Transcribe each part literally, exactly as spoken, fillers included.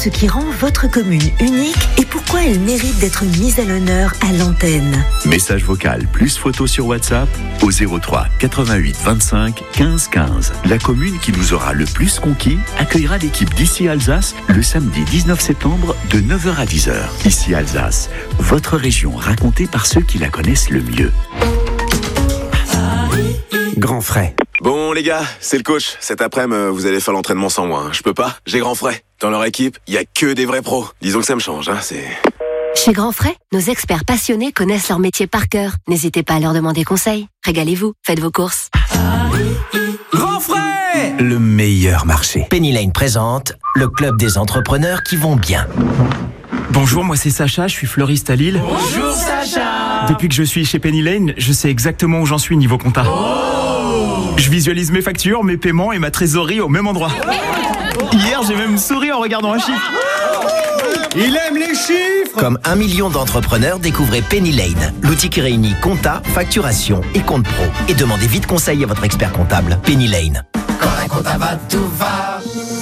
ce qui rend votre commune unique et pourquoi elle mérite d'être mise à l'honneur à l'antenne. Message vocal plus photo sur WhatsApp au zéro trois quatre-vingt-huit vingt-cinq quinze quinze. La commune qui nous aura le plus conquis accueillera l'équipe d'Ici Alsace le samedi dix-neuf septembre de neuf heures à dix heures. Ici Alsace, votre région racontée par ceux qui la connaissent le mieux. Grand frais. Bon les gars, c'est le coach. Cet après-midi, vous allez faire l'entraînement sans moi. Hein. Je peux pas, j'ai grand frais. Dans leur équipe, il y a que des vrais pros. Disons que ça me change, hein, c'est... Chez Grand Frais, nos experts passionnés connaissent leur métier par cœur. N'hésitez pas à leur demander conseil. Régalez-vous, faites vos courses. Grand frais, le meilleur marché. Penny Lane présente le club des entrepreneurs qui vont bien. Bonjour, moi c'est Sacha, je suis fleuriste à Lille. Bonjour Sacha. Depuis que je suis chez Penny Lane, je sais exactement où j'en suis niveau compta. Oh. Je visualise mes factures, mes paiements et ma trésorerie au même endroit. Hier, j'ai même souri en regardant un chiffre. Il aime les chiffres. Comme un million d'entrepreneurs, découvrez Penny Lane, l'outil qui réunit compta, facturation et compte pro. Et demandez vite conseil à votre expert comptable. Penny Lane. Quand un compta va, tout va.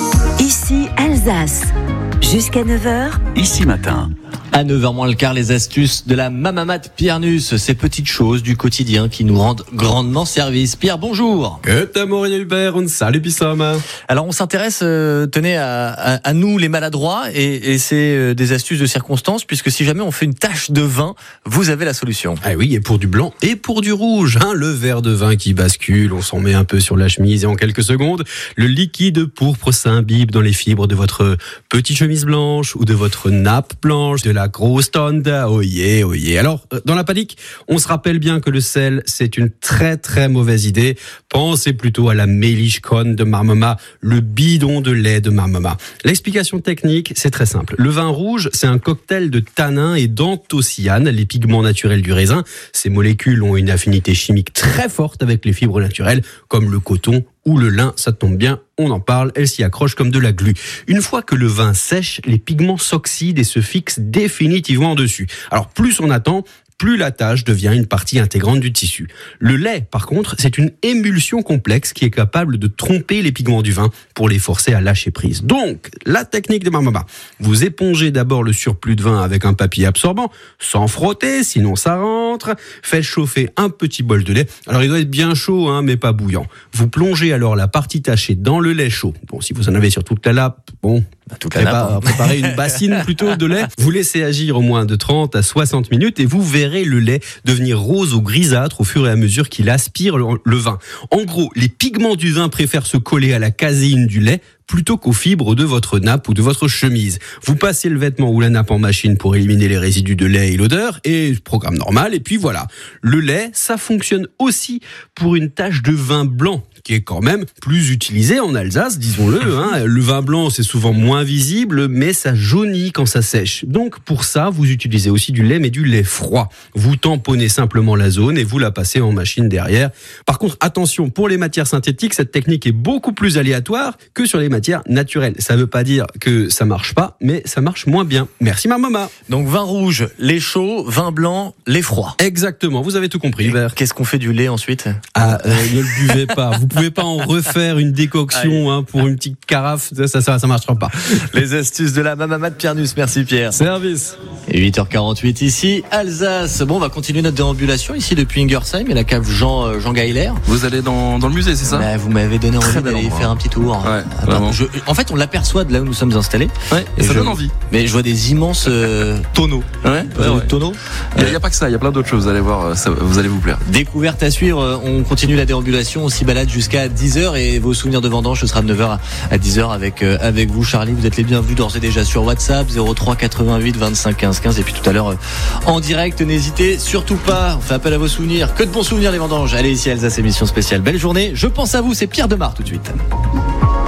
Ici Alsace. Jusqu'à neuf heures. Ici matin. À neuf heures moins le quart, les astuces de la Mamamat Pierre Nuss, ces petites choses du quotidien qui nous rendent grandement service. Pierre, bonjour. Que t'amour Hubert, un salut Bissam. Alors on s'intéresse, euh, tenez, à, à, à nous les maladroits et, et c'est euh, des astuces de circonstance puisque si jamais on fait une tache de vin, vous avez la solution. Ah oui, et pour du blanc et pour du rouge, hein, le verre de vin qui bascule, on s'en met un peu sur la chemise et en quelques secondes, le liquide pourpre s'imbibe dans les fibres de votre petite chemise blanche ou de votre nappe blanche, de la grosse tonde, oh yeah, oh yeah. Alors, dans la panique, on se rappelle bien que le sel, c'est une très très mauvaise idée. Pensez plutôt à la Milchkorn de Marmama, le bidon de lait de Marmama. L'explication technique, c'est très simple. Le vin rouge, c'est un cocktail de tanins et d'anthocyanes, les pigments naturels du raisin. Ces molécules ont une affinité chimique très forte avec les fibres naturelles, comme le coton ou le lin, ça tombe bien, on en parle, elle s'y accroche comme de la glu. Une fois que le vin sèche, les pigments s'oxydent et se fixent définitivement dessus. Alors plus on attend, plus la tache devient une partie intégrante du tissu. Le lait, par contre, c'est une émulsion complexe qui est capable de tromper les pigments du vin pour les forcer à lâcher prise. Donc, la technique de Marmama. Vous épongez d'abord le surplus de vin avec un papier absorbant, sans frotter, sinon ça rentre. Faites chauffer un petit bol de lait. Alors, il doit être bien chaud, hein, mais pas bouillant. Vous plongez alors la partie tachée dans le lait chaud. Bon, si vous en avez sur toute la nappe, bon... Bah, toute la nappe, hein. Préparez une bassine plutôt de lait. Vous laissez agir au moins de trente à soixante minutes et vous verrez le lait devenir rose ou grisâtre au fur et à mesure qu'il aspire le, le vin. En gros, les pigments du vin préfèrent se coller à la caséine du lait plutôt qu'aux fibres de votre nappe ou de votre chemise. Vous passez le vêtement ou la nappe en machine pour éliminer les résidus de lait et l'odeur, et programme normal, et puis voilà. Le lait, ça fonctionne aussi pour une tache de vin blanc, qui est quand même plus utilisé en Alsace, disons-le. Hein. Le vin blanc, c'est souvent moins visible, mais ça jaunit quand ça sèche. Donc pour ça, vous utilisez aussi du lait, mais du lait froid. Vous tamponnez simplement la zone et vous la passez en machine derrière. Par contre, attention, pour les matières synthétiques, cette technique est beaucoup plus aléatoire que sur les matières naturelles. Ça ne veut pas dire que ça marche pas, mais ça marche moins bien. Merci ma maman. Donc vin rouge, lait chaud, vin blanc, lait froid. Exactement, vous avez tout compris. Hubert. Qu'est-ce qu'on fait du lait ensuite ? Ah, euh, ne le buvez pas. Vous pouvez pas en refaire une décoction hein, pour une petite carafe. Ça, ça, ça marchera pas. Les astuces de la Mamamat Pierre Nuss. Merci Pierre. Service. Et huit heures quarante-huit ici, Alsace. Bon, on va continuer notre déambulation ici depuis Ingersheim et la cave Jean, euh, Jean Gailler. Vous allez dans, dans le musée, c'est ça ? Bah, vous m'avez donné envie d'aller faire un petit tour. Ouais, Attends, je, en fait, on l'aperçoit de là où nous sommes installés. Ouais, et ça je, donne envie. Mais je vois des immenses euh, tonneaux. Ouais, euh, ouais, ouais. Tonneaux. Il n'y a, a pas que ça, il y a plein d'autres choses. Vous allez voir, ça, vous allez vous plaire. Découverte à suivre. On continue la déambulation. On s'y balade jusqu'à dix heures et vos souvenirs de vendange, ce sera de neuf heures à dix heures avec, euh, avec vous, Charlie. Vous êtes les bienvenus d'ores et déjà sur WhatsApp zéro trois quatre-vingt-huit vingt-cinq quinze quinze. Et puis tout à l'heure, euh, en direct, n'hésitez surtout pas. On fait appel à vos souvenirs. Que de bons souvenirs, les vendanges. Allez, ici, Alsace, émission spéciale. Belle journée. Je pense à vous. C'est Pierre Demar tout de suite.